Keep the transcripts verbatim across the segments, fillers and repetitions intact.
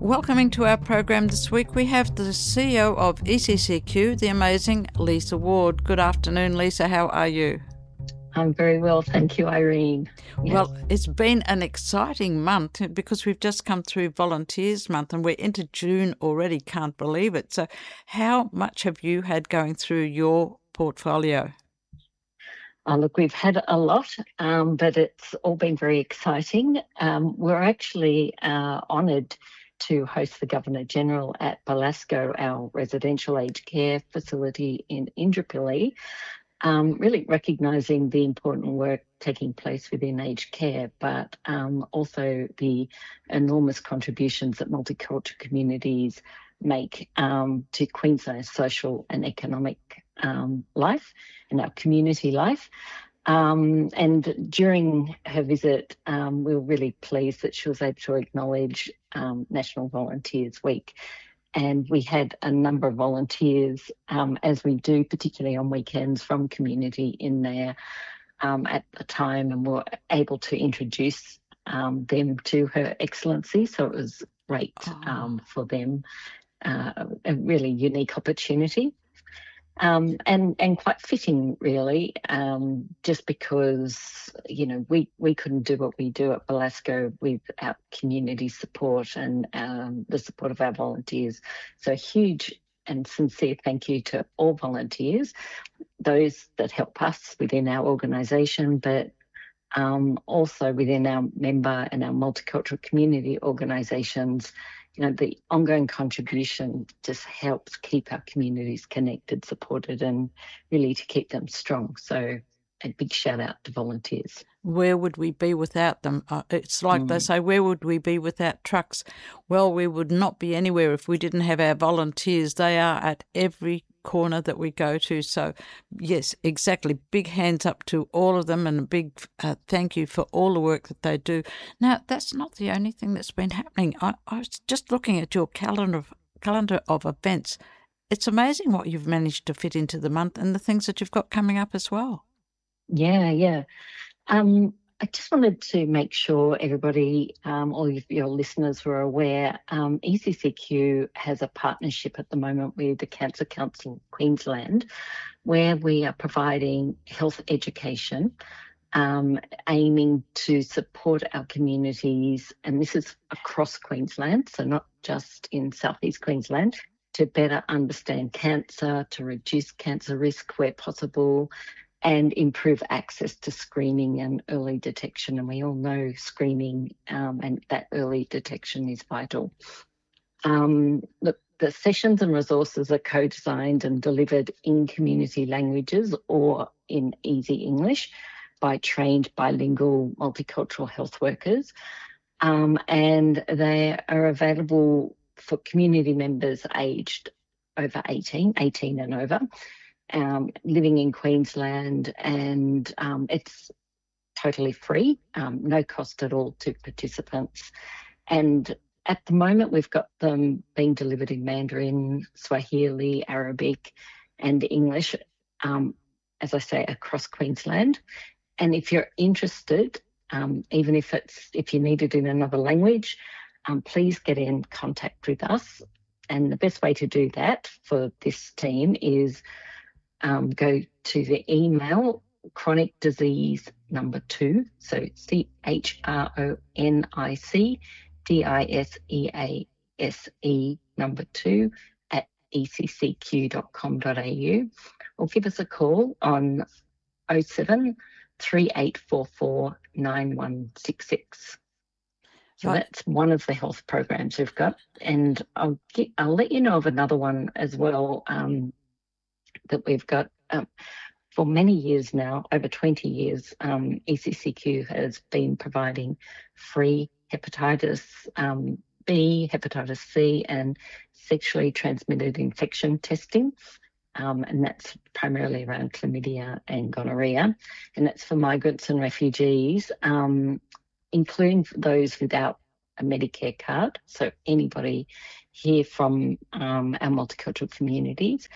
Welcoming to our program this week, we have the C E O of E C C Q, the amazing Lisa Ward. Good afternoon, Lisa. How are you? I'm very well, thank you, Irene. Yes. Well, it's been an exciting month because we've just come through Volunteers Month and we're into June already. Can't believe it. So how much have you had going through your portfolio? Oh, look, we've had a lot, um, but it's all been very exciting. Um, we're actually uh, honoured to host the Governor-General at Belasco, our residential aged care facility in Indooroopilly, um, really recognising the important work taking place within aged care, but um, also the enormous contributions that multicultural communities make um, to Queensland's social and economic um, life and our community life. Um, and during her visit, um, we were really pleased that she was able to acknowledge um, National Volunteers Week. And we had a number of volunteers, um, as we do, particularly on weekends, from community in there um, at the time, and were able to introduce um, them to Her Excellency. So it was great um, for them, uh, a really unique opportunity. Um, and, and quite fitting, really, um, just because, you know, we, we couldn't do what we do at Belasco without community support and um, the support of our volunteers. So a huge and sincere thank you to all volunteers, those that help us within our organisation, but um, also within our member and our multicultural community organisations. You know, the ongoing contribution just helps keep our communities connected, supported, and really to keep them strong. So a big shout out to volunteers. Where would we be without them? Uh, it's like mm. they say, where would we be without trucks? Well, we would not be anywhere if we didn't have our volunteers. They are at every corner that we go to. So, yes, exactly. Big hands up to all of them and a big uh, thank you for all the work that they do. Now, that's not the only thing that's been happening. I, I was just looking at your calendar of, calendar of events. It's amazing what you've managed to fit into the month and the things that you've got coming up as well. Yeah, yeah. Um, I just wanted to make sure everybody, um, all of your listeners were aware, um, E C C Q has a partnership at the moment with the Cancer Council Queensland, where we are providing health education, um, aiming to support our communities, and this is across Queensland, so not just in southeast Queensland, to better understand cancer, to reduce cancer risk where possible, and improve access to screening and early detection. And we all know screening um, and that early detection is vital. Um, look, the sessions and resources are co-designed and delivered in community languages or in easy English by trained bilingual multicultural health workers. Um, and they are available for community members aged over eighteen, eighteen and over. Um, living in Queensland, and um, it's totally free, um, no cost at all to participants. And at the moment, we've got them being delivered in Mandarin, Swahili, Arabic, and English, um, as I say, across Queensland. And if you're interested, um, even if it's if you need it in another language, um, please get in contact with us. And the best way to do that for this team is Um, go to the email chronic disease number two, so C H R O N I C D I S E A S E number two at e c c q dot com dot a u, or give us a call on oh seven, three eight four four, nine one six six. So right. That's one of the health programs we've got, and I'll get, I'll let you know of another one as well. Um, that we've got um, for many years now, over twenty years, um, E C C Q has been providing free hepatitis um, B, hepatitis C and sexually transmitted infection testing. Um, and that's primarily around chlamydia and gonorrhea. And that's for migrants and refugees, um, including those without a Medicare card. So anybody here from um, our multicultural communities.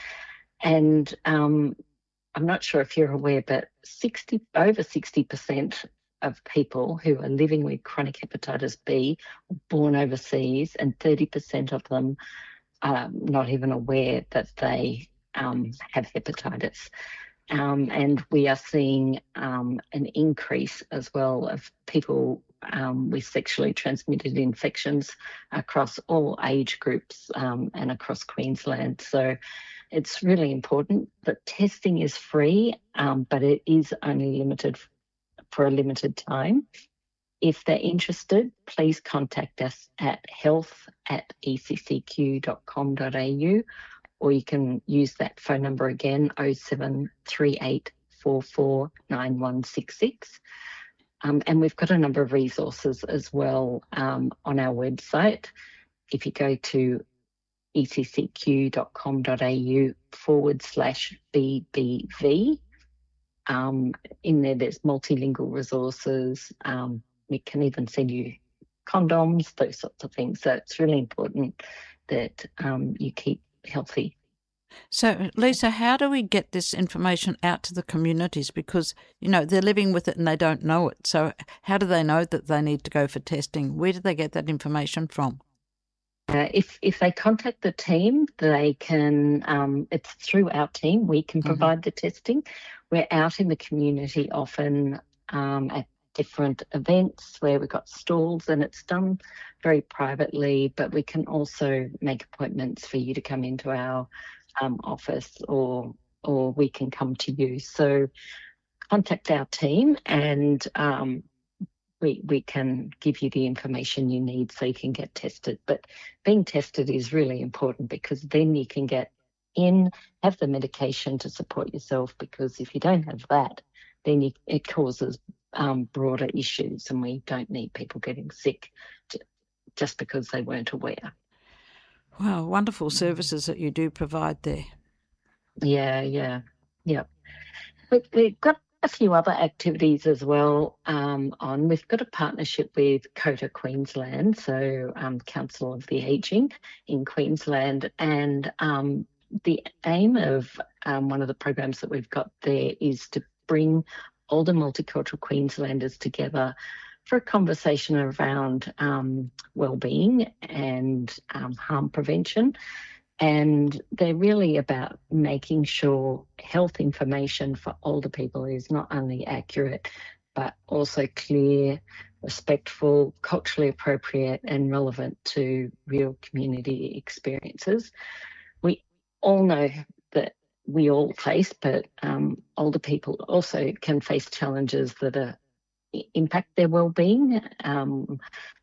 And um, I'm not sure if you're aware, but sixty over sixty percent of people who are living with chronic hepatitis B born overseas, and thirty percent of them are not even aware that they um, have hepatitis. Um, and we are seeing um, an increase as well of people um, with sexually transmitted infections across all age groups um, and across Queensland. So it's really important that testing is free, um, but it is only limited for a limited time. If they're interested, please contact us at health at e c c q dot com dot a u, or you can use that phone number again, oh seven three eight four four nine one six six. Um, and we've got a number of resources as well um, on our website. If you go to e c c q dot com dot a u forward slash B B V, um, in there there's multilingual resources. Um, we can even send you condoms, those sorts of things. So it's really important that um, you keep healthy. So, Lisa, how do we get this information out to the communities? Because, you know, they're living with it and they don't know it. So how do they know that they need to go for testing? Where do they get that information from? Uh, if if they contact the team, they can, um, it's through our team, we can provide mm-hmm. the testing. We're out in the community often um, at different events where we've got stalls, and it's done very privately, but we can also make appointments for you to come into our um, office, or or we can come to you. So contact our team, and um, we we can give you the information you need so you can get tested. But being tested is really important, because then you can get in, have the medication to support yourself, because if you don't have that, then you, it causes um, broader issues, and we don't need people getting sick to, just because they weren't aware. Wow, wonderful services that you do provide there. Yeah, yeah, yeah. We, we've got a few other activities as well um, on. We've got a partnership with COTA Queensland, so um, Council of the Ageing in Queensland, and um, the aim of um, one of the programs that we've got there is to bring older multicultural Queenslanders together for a conversation around um, wellbeing and um, harm prevention. And they're really about making sure health information for older people is not only accurate, but also clear, respectful, culturally appropriate, and relevant to real community experiences. We all know that we all face, but um, older people also can face challenges that are, impact their wellbeing. Um,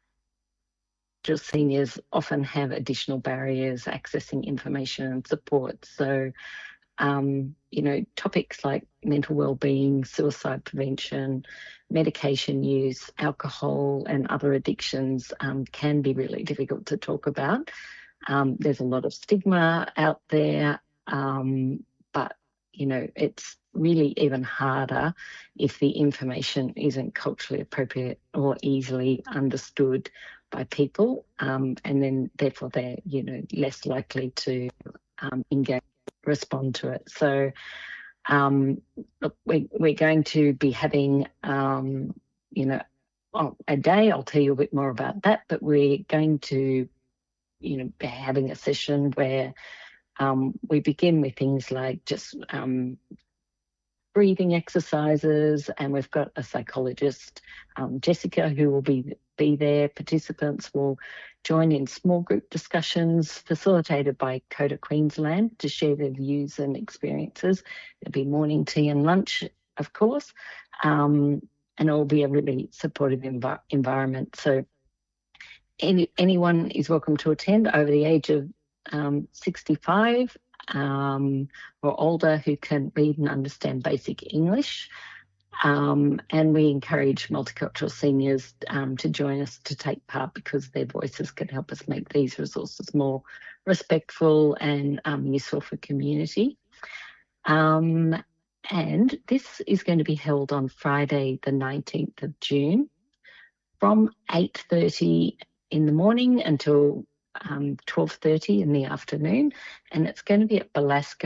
Seniors often have additional barriers accessing information and support. So, um, you know, topics like mental wellbeing, suicide prevention, medication use, alcohol and other addictions um, can be really difficult to talk about. Um, there's a lot of stigma out there, um, but, you know, it's really even harder if the information isn't culturally appropriate or easily understood by people, um, and then therefore they're, you know, less likely to um, engage, respond to it. So um, look, we, we're going to be having, um, you know, a day, I'll tell you a bit more about that, but we're going to, you know, be having a session where um, we begin with things like just um, breathing exercises, and we've got a psychologist, um, Jessica, who will be be there. Participants will join in small group discussions facilitated by COTA Queensland to share their views and experiences. There'll be morning tea and lunch, of course, um, and it will be a really supportive env- environment. So any, anyone is welcome to attend over the age of um, sixty-five um, or older who can read and understand basic English. Um, and we encourage multicultural seniors um, to join us to take part, because their voices can help us make these resources more respectful and um, useful for community. Um, and this is going to be held on Friday the nineteenth of June from eight thirty in the morning until um, twelve thirty in the afternoon, and it's going to be at Belasco